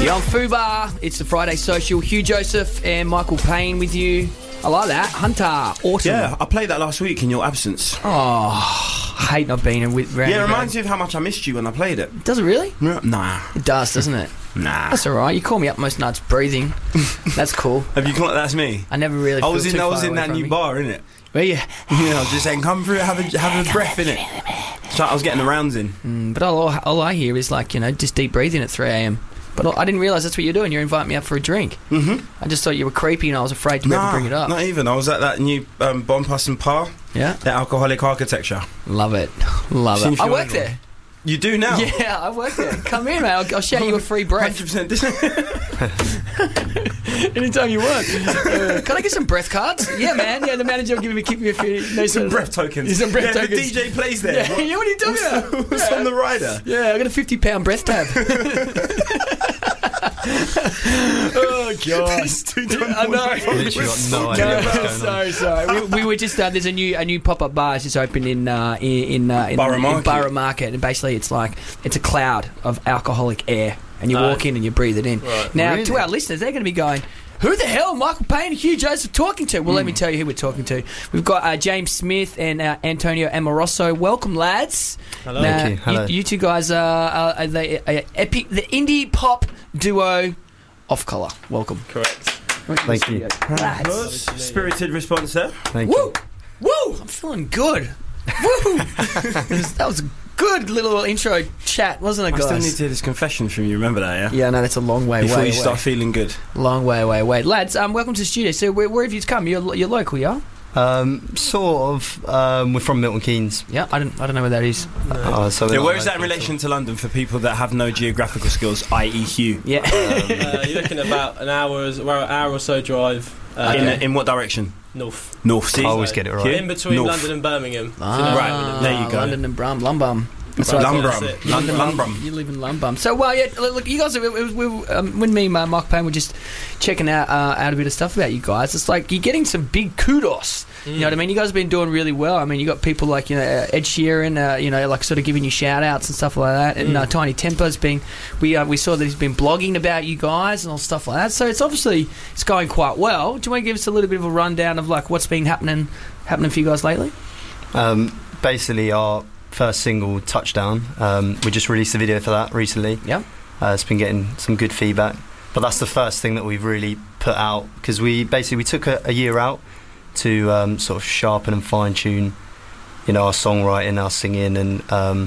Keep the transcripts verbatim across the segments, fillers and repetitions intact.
You're on Fubar. It's the Friday Social. Hugh Joseph and Michael Payne with you. I like that. Hunter Autumn. Yeah, I played that last week in your absence. Oh, I hate not being with. Yeah, it reminds me of how much I missed you when I played it. Does it really? Nah. It does, doesn't it? Nah. That's alright. You call me up most nights breathing. That's cool. Have you called that's me? I never really. I was feel in. too I was far in away that from new me. bar, innit? Where you? Yeah, I was just saying, come through, have a have a breath in it. So I was getting the rounds in. Mm, but all, all I hear is like, you know, just deep breathing at three a.m. But I didn't realise that's what you're doing. You're inviting me up for a drink. Mm-hmm. I just thought you were creepy and I was afraid to Nah, ever bring it up. not even. I was at that new um, Bonpass and Par. Yeah. The alcoholic architecture. Love it. Love See it. if I you work want there. You do now? Yeah, I work there. Come in, mate. I'll, I'll shout you a free breath. one hundred percent. Anytime you want. Uh, can I get some breath cards? Yeah, man. Yeah, the manager will give me, keep me a few. No, Some breath tokens. Yeah, some breath yeah, tokens. the D J plays there. Yeah, yeah, what are you talking What's, about? what's Yeah. on the rider? Yeah, I got a fifty pound breath tab. Oh, God. These two don't I know. Literally got no idea what's going on. Sorry, sorry. We, we were just uh, there's a new a new pop up bar just opened in uh, in in, uh, in, Borough in Market. Borough Market, and basically it's like it's a cloud of alcoholic air, and you Uh, walk in and you breathe it in. right. Now, Really? to our listeners, they're going to be going, who the hell Michael Payne and Hugh Joseph talking to? Well, let me tell you who we're talking to. We've got uh, James Smith and uh, Antonio Amoroso. Welcome, lads. Hello. Now, Thank you. Hello. You, you two guys are, are, are the uh, epic, the indie pop duo Off Colour. Welcome. Correct. Thank you. Lads. Spirited response there. Thank Woo! you. Woo! I'm feeling good. Woo! That was a good little intro chat, wasn't it, I still need guys? to hear this confession from you. Remember that, yeah? Yeah, no, that's a long way Before away. you away. start feeling good. Long way away, away. Lads, um, welcome to the studio. So, where, where have you come? You're, you're local, yeah? Um, sort of. Um, we're from Milton Keynes. Yeah, I don't, I don't know where that is. Uh, so we're Yeah, not where is that in local. relation to London for people that have no geographical skills, that is. Hugh? Yeah. Uh, you're looking at about an hour's, well, an hour or so drive uh, In, in what direction? north. North, see? I always get it right. Here? In between North. London and Birmingham. Ah, Right, there you go. London and Brum, Lumbum. That's Right. right. That's Lumbrum. it. London, Lumbrum. You live in Lumbum. So, well, yeah, look, look, you guys, we, we, we, um, when me and uh, Mark Payne were just checking out uh, out a bit of stuff about you guys, it's like you're getting some big kudos. You know what I mean? You guys have been doing really well. I mean, you got people like, you know, uh, Ed Sheeran, uh, you know, like sort of giving you shout outs and stuff like that. And Mm. uh, Tiny Temper's been, we uh, we saw that he's been blogging about you guys and all stuff like that. So it's obviously, it's going quite well. Do you want to give us a little bit of a rundown of like what's been happening happening for you guys lately? Um, basically, our first single, Touchdown, um, we just released a video for that recently. Yeah. Uh, it's been getting some good feedback. But that's the first thing that we've really put out, because we basically we took a, a year out to um, sort of sharpen and fine-tune, you know, our songwriting, our singing, and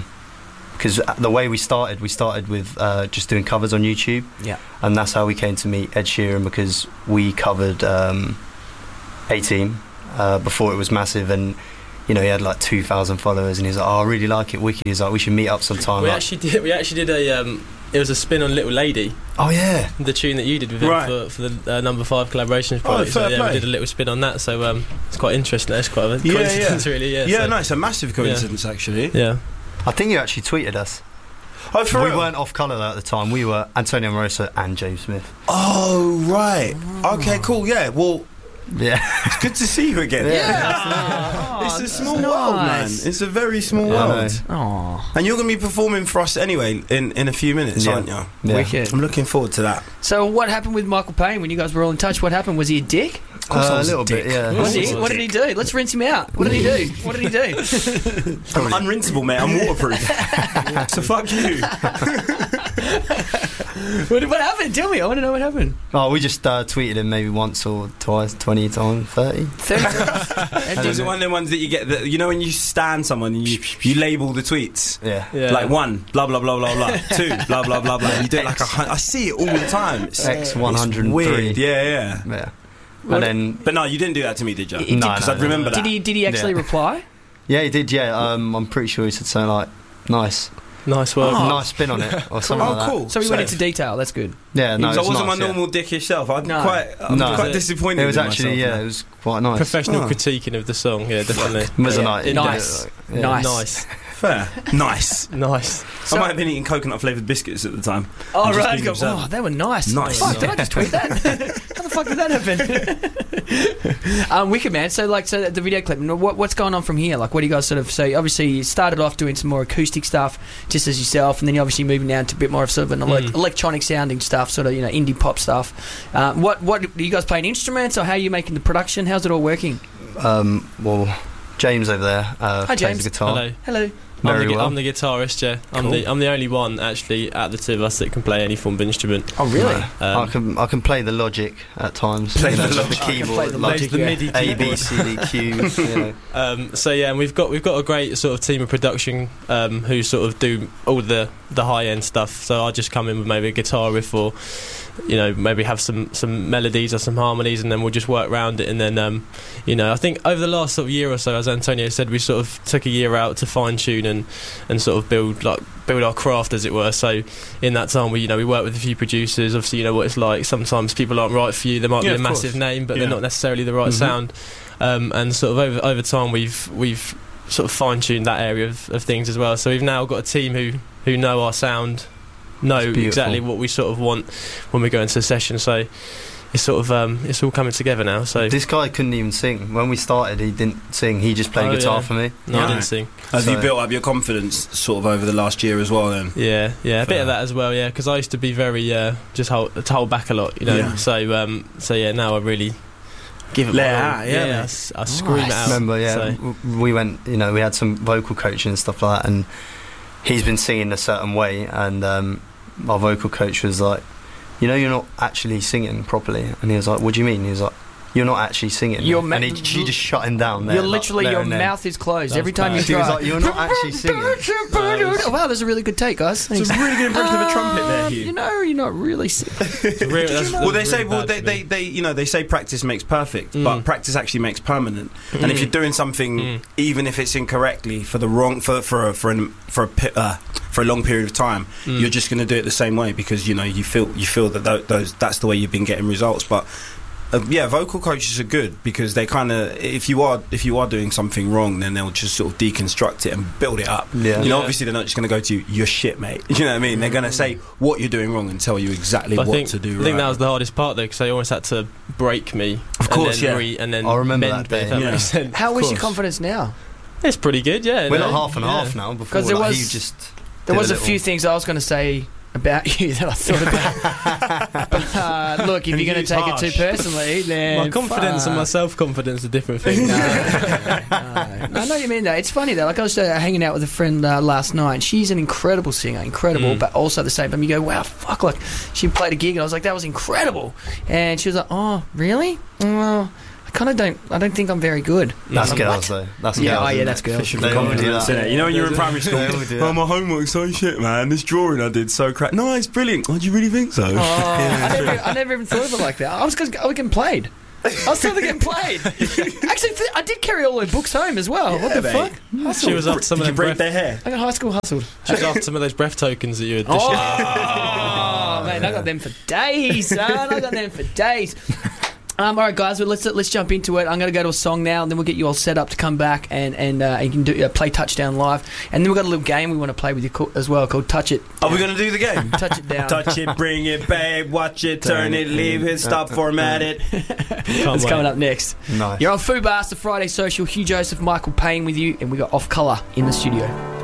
because the way we started, we started with uh, just doing covers on YouTube. Yeah. And that's how we came to meet Ed Sheeran, because we covered um, A-Team uh, before it was massive, and you know, he had like two thousand followers, and he was like, oh, I really like it, wicked. He's like, we should meet up sometime. We Like, actually did. We actually did a. Um, it was a spin on Little Lady, oh yeah. the tune that you did with him Right. for, for the uh, number five collaboration project. fair so yeah, play. we did a little spin on that. So um, it's quite interesting. That's quite a Yeah, coincidence, yeah. really. Yeah. Yeah, so, no, it's a massive coincidence, actually. Yeah. I think you actually tweeted us. Oh, for we real? weren't off colour at the time. We were Antonio Amoroso and James Smith. Oh, right. Okay, cool, yeah. Well, Yeah. it's good to see you again. Yeah. It's a small nice. world, man. It's a very small Yeah, I world. Oh, And you're going to be performing for us anyway in, in a few minutes, Yeah. aren't you? Yeah. wicked. I'm looking forward to that. So what happened with Michael Payne when you guys were all in touch? What happened? Was he a dick? Of course I Uh, a was a little bit, dick. yeah. What did, was he, a what did he do? Let's rinse him out. What did he do? What did he do? I'm unrinsable, mate. I'm waterproof. So fuck you. what, what happened? Tell me. I want to know what happened. Oh, we just uh, tweeted him maybe once or twice, twenty times, thirty. thirty times. Is it one of them ones that you get, that, you know, when you stand someone and you, you label the tweets? Yeah. Yeah. Like one, blah, blah, blah, blah, blah. Two, blah, blah, blah, blah. And you do it like a hun- I see it all the time. It's, X one hundred it's three. weird. Yeah, yeah. Yeah. What- And then, But no, you didn't do that to me, did you? He did- no, Because no, I'd no. remember that. Did he? Did he actually Yeah. reply? yeah, he did. Yeah, um, I'm pretty sure he said something like, "Nice, Nice work. Oh. nice spin on it," or something Oh, like that. cool. So we went Safe. into detail. That's good. Yeah, no, so I it's wasn't nice, my yeah. normal dickish self. I'm No. quite, I'm No. quite disappointed. It was in actually, myself yeah, now. it was quite nice. Professional Oh. critiquing of the song. Yeah, definitely. It was a Yeah. night. Nice. Yeah. Nice. Nice. Fair. Nice. Nice. So- I might have been eating coconut flavoured biscuits at the time. Oh, I'm just right. being Go, observant. oh, they were nice. Nice. Fuck, did I just tweet that? How the fuck did that happen? um, Wicked, man. So, like, so the video clip, what, what's going on from here? Like, what do you guys sort of... So, obviously, you started off doing some more acoustic stuff, just as yourself, and then you're obviously moving down to a bit more of sort of an ele- Mm. electronic sounding stuff, sort of, you know, indie pop stuff. Uh, what, what... Are you guys playing instruments, or how are you making the production? How's it all working? Um, well, James over there uh, Hi, plays James. the guitar. Hello. Hello. I'm Very the, gu- well. I'm the guitarist, yeah. I'm Cool. the I'm the only one actually out of the two of us that can play any form of instrument. Oh, really? No. Um, I can I can play the Logic at times. Play you know, the the Logic. I can play keyboard, the like Logic, the yeah. MIDI A B keyboard. C D Q. You know. Um, so yeah, and we've got we've got a great sort of team of production um, who sort of do all the the high end stuff. So I just come in with maybe a guitar riff, or you know, maybe have some some melodies or some harmonies, and then we'll just work around it. And then um, you know, I think over the last sort of year or so, as Antonio said, we sort of took a year out to fine tune and and sort of build like build our craft, as it were. So in that time, we you know we worked with a few producers. Obviously, you know what it's like. Sometimes people aren't right for you. There might Yeah, be a of massive course. name, but Yeah. they're not necessarily the right Mhm. sound. Um, and sort of over over time, we've we've sort of fine tuned that area of, of things as well. So we've now got a team who who know our sound, know It's beautiful. exactly what we sort of want when we go into a session. So it's sort of um, it's all coming together now. So This guy couldn't even sing. When we started, he didn't sing. He just played Oh, guitar yeah. for me. no, I Yeah. didn't sing. Have So- you built up your confidence sort of over the last year as well then? Yeah, yeah, a bit Fair. of that as well. Yeah, because I used to be very uh, just hold to hold back a lot, you know. Yeah. So um, so yeah, now I really give it Let my it all. out, yeah, I, mate. s- I scream it Nice. out. Remember, yeah, So- w- we went. You know, we had some vocal coaching and stuff like that, and he's been singing a certain way, and um, our vocal coach was like, "You know, you're not actually singing properly," and he was like, "What do you mean?" He was like, "You're not actually singing," You're ma- and he, she just shut him down. There, You're like, literally, there your and then. mouth is closed That's every time bad. you She try. was like, "You're not actually singing." Oh, wow, that's a really good take, guys. It's Thanks. a really good impression of a trumpet there, Um, Hugh. You know, you're not really singing. It's real- that's- Well, they that's say, really well, bad they, for they, me. they, you know, they say practice makes perfect, Mm. but practice actually makes permanent. And if Mm. you're doing something, Mm. even if it's incorrectly, for the wrong, for for a, for an, for a pi- uh, for a long period of time, Mm. you're just going to do it the same way because you know you feel you feel that tho- those that's the way you've been getting results. But uh, yeah, vocal coaches are good because they kind of if you are if you are doing something wrong, then they'll just sort of deconstruct it and build it up. Yeah. You know, Yeah. obviously they're not just going to go to you, you're shit, mate. You know what I mean? They're going to say what you're doing wrong and tell you exactly But I what think, to do. I right. think that was the hardest part though, because they almost had to break me. Of course, and then yeah. re- and then I remember bend that me, day. if that Yeah. makes sense. How is your course. confidence now? It's pretty good, yeah. We're no? like half and Yeah. half now. Before, 'Cause there like, was- he just There did was a, little- few things I was going to say about you that I thought about. But, uh, look, if And you're going he's to take harsh. it too personally, then My confidence and my fuck. self-confidence are different things. No, no, no. I know what you mean though. It's funny though. Like I was uh, hanging out with a friend uh, last night. She's an incredible singer, incredible, Mm. but also at the same time you go, wow, fuck! Like she played a gig and I was like, that was incredible. And she was like, oh, really? Well, I kind of don't. I don't think I'm very good. That's Like, girls what? though. That's Yeah, girls. oh, yeah, isn't that's it? girls. They They all all do do that. that. You know when you're in primary school, They all do that. oh, my homework's so shit, man. This drawing I did so crap. No, it's brilliant. Oh, do you really think so? Oh, I, never, I never even thought of it like that. I was because I was getting played. I was still getting played. Actually, th- I did carry all her books home as well. what the mate. fuck? She was up some Did of you them break breath, their hair? I got high school hustled. she was after some of those breath tokens that you had. Oh, man, I got them for days, son. I got them for days. Um, all right, guys. Well, let's let's jump into it. I'm going to go to a song now, and then we'll get you all set up to come back and and uh, you can do uh, play Touchdown live. And then we've got a little game we want to play with you co- as well called Touch It. Are we going to do the game? Touch it down. Touch it, bring it, babe. Watch it, turn it, leave it, stop, format it. That's coming up next. Nice. You're on Fubar, the Friday Social. Hugh Joseph, Michael Payne with you, and we got Off Colour in the studio.